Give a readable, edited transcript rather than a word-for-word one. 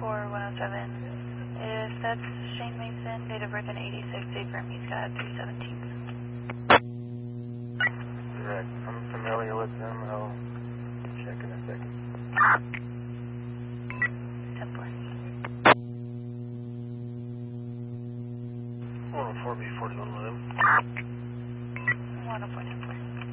104-107. If that's Shane Mason, date of birth in 86, date firm, he's got 317. Right. I'm familiar with them. I'll check in a second. 10-4. 104B 4111. 104-10-4.